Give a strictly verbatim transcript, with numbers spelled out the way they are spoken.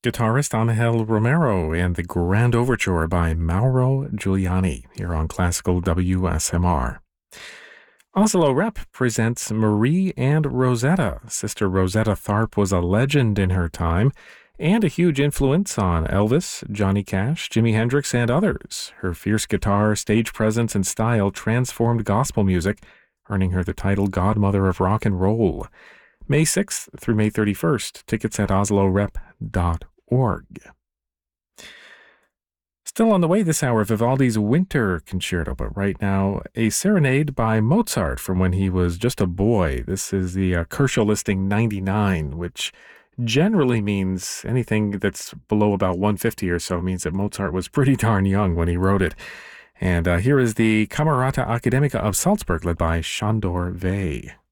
guitarist Angel Romero and the Grand Overture by Mauro Giuliani here on Classical W S M R. Oslo Rep presents Marie and Rosetta. Sister Rosetta Tharpe was a legend in her time and a huge influence on Elvis, Johnny Cash, Jimi Hendrix, and others. Her fierce guitar, stage presence, and style transformed gospel music, earning her the title Godmother of Rock and Roll. May sixth through May thirty-first. Tickets at oslo rep dot org. Still on the way this hour, Vivaldi's Winter Concerto, but right now, a serenade by Mozart from when he was just a boy. This is the uh, Kershaw listing ninety-nine, which generally means anything that's below about one fifty or so means that Mozart was pretty darn young when he wrote it. And uh, here is the Camerata Academica of Salzburg, led by Sándor Wey.